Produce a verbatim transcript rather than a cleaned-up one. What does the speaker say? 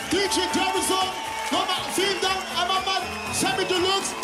D J Terrorson, nochmal vielen Dank, einmal Mann, Sammy Deluxe.